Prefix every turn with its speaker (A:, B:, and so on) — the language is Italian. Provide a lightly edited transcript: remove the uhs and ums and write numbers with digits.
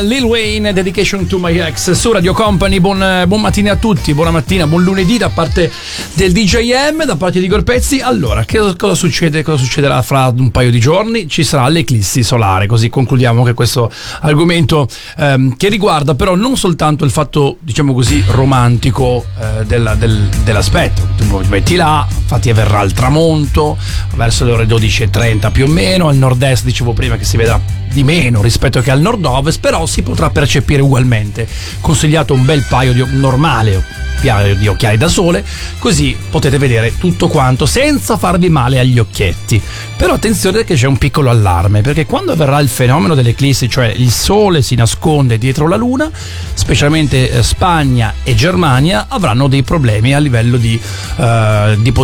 A: Lil Wayne, Dedication to My Ex su Radio Company. Buon mattina a tutti, buona mattina, buon lunedì da parte del DJM, da parte di Gorpezzi. Allora, cosa succede? Cosa succederà fra un paio di giorni? Ci sarà l'eclissi solare, così concludiamo che questo argomento che riguarda però non soltanto il fatto, diciamo così, romantico dell'aspetto. Tu metti là, infatti avverrà il tramonto verso le ore 12:30 più o meno. Al nord-est dicevo prima che si vedrà di meno rispetto che al nord-ovest, però si potrà percepire ugualmente. Consigliato un bel paio di di occhiali da sole, così potete vedere tutto quanto senza farvi male agli occhietti. Però attenzione che c'è un piccolo allarme, perché quando avverrà il fenomeno dell'eclissi, cioè il sole si nasconde dietro la luna, specialmente Spagna e Germania avranno dei problemi a livello di